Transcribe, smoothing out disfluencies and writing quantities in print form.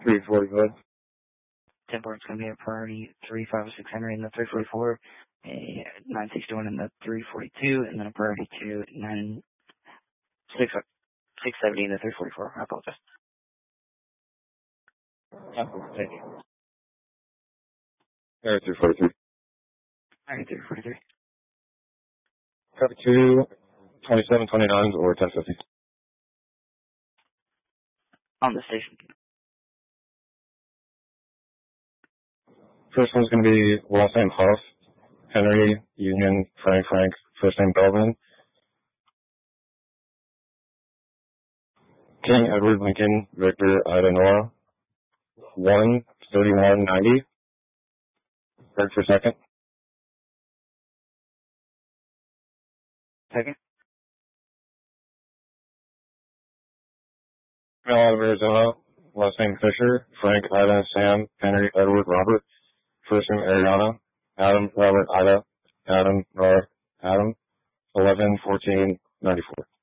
345. 10 board's going to be a priority 356 Henry in the 344, a 961 in the 342, and then a priority 670 in the 344. I apologize. Thank you. Air 343. Priority 343. Copy 2, 2729s or 1050. On the station. First one's going to be last name Huff, Henry, Union, Frank, first name Belvin. King, Edward, Lincoln, Victor, Ida, Nora. 13190. Heard for second. Second. Mail out of Arizona, last name Fisher, Frank, Ida, Sam, Henry, Edward, Robert. First name Ariana, Adam, Robert, Ida, Adam, Nora, Adam. 111494.